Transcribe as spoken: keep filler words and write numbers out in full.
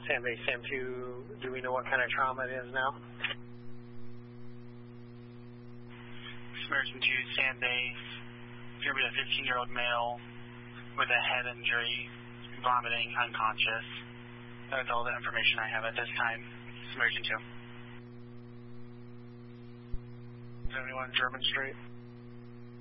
Sam Base, Sam two, do we know what kind of trauma it is now? Submersion two, Sam Base, here we have a fifteen-year-old male with a head injury, vomiting, unconscious. That's all the information I have at this time. Submersion two. seventy-one German Street.